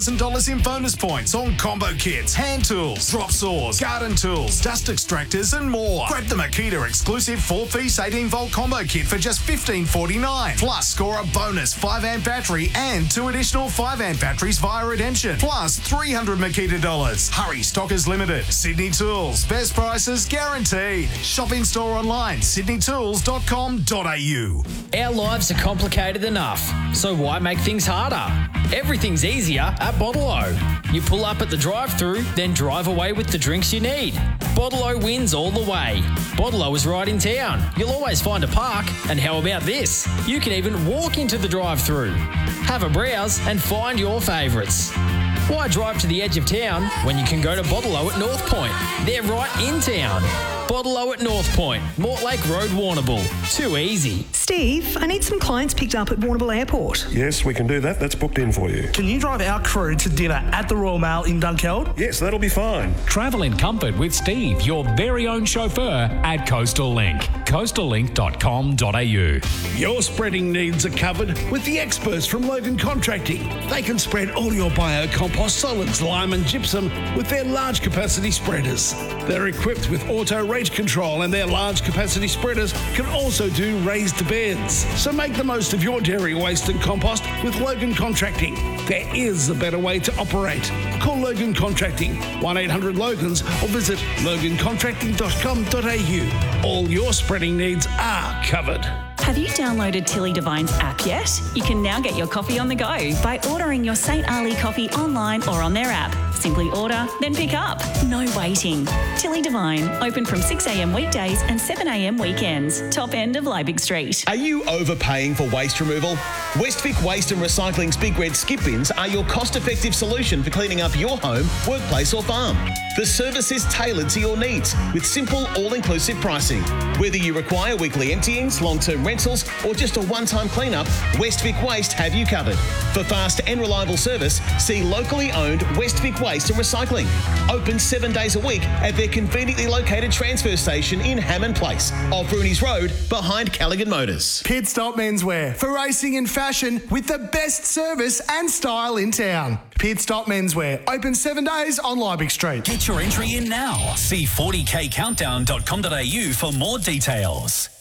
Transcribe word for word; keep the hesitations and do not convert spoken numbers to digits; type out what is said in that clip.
thousand dollars in bonus points on combo kits, hand tools, drop saws, garden tools, dust extractors and more. Grab the Makita exclusive four-piece eighteen volt combo kit for just fifteen forty-nine. Plus, score a bonus five amp battery and two additional five amp batteries via redemption. Plus, three hundred Makita dollars. Hurry, stock is limited. Sydney Tools, best prices guaranteed. Shop in store online, sydney tools dot com dot a u. Our lives are complicated enough, so why make things harder? Everything's easier at Bottle-O. You pull up at the drive-thru, then drive away with the drinks you need. Bottle-O wins all the way. Bottle-O is right in town. You'll always find a park, and how about this? You can even walk into the drive-thru. Have a browse and find your favourites. Why drive to the edge of town when you can go to Bottle-O at North Point? They're right in town. Bottle-O at North Point, Mortlake Road, Warrnambool. Too easy. Steve, I need some clients picked up at Warrnambool Airport. Yes, we can do that. That's booked in for you. Can you drive our crew to dinner at the Royal Mail in Dunkeld? Yes, that'll be fine. Travel in comfort with Steve, your very own chauffeur at Coastal Link. coastal link dot com dot a u. Your spreading needs are covered with the experts from Logan Contracting. They can spread all your biocompost, solids, lime and gypsum with their large capacity spreaders. They're equipped with auto rate control, and their large capacity spreaders can also do raised beds. So make the most of your dairy waste and compost with Logan Contracting. There is a better way to operate. Call Logan Contracting, one eight hundred Logans, or visit logan contracting dot com dot a u. All your spreading needs are covered. Have you downloaded Tilly Devine's app yet? You can now get your coffee on the go by ordering your Saint Ali coffee online or on their app. Simply order, then pick up. No waiting. Tilly Devine, open from six a m weekdays and seven a m weekends. Top end of Liebig Street. Are you overpaying for waste removal? Westvic Waste and Recycling's Big Red Skip Bins are your cost-effective solution for cleaning up your home, workplace or farm. The service is tailored to your needs with simple, all-inclusive pricing. Whether you require weekly emptyings, long-term rentals or just a one-time clean-up, Westvic Waste have you covered. For fast and reliable service, see locally owned Westvic Waste and Recycling. Open seven days a week at their conveniently located transfer station in Hammond Place, off Rooney's Road, behind Callaghan Motors. Pit Stop Menswear for racing and fashion with the best service and style in town. Pit Stop Menswear, open seven days on Liebig Street. Get your entry in now. See forty k countdown dot com dot a u for more details.